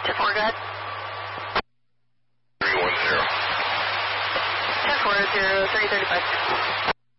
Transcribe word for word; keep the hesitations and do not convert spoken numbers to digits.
ten four, go ahead. three one zero. ten four, zero, three thirty-five.